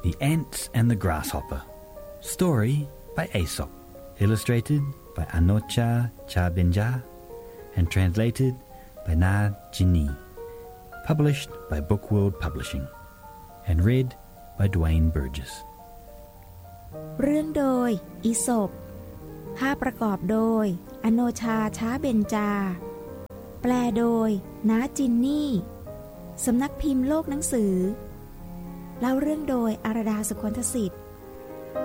The Ants and the Grasshopper. Story by Aesop. Illustrated by Anocha Chabenja and translated by Na Jini. Published by Bookworld Publishing and read by Dwayne Burgess. เรื่องโดยอีสปภาพประกอบโดยอโนชาช้าเบญจาแปลโดยน้าจินนี่สำนักพิมพ์โลกหนังสือเล่าเรื่องโดยอารดาสุคนทศิษย์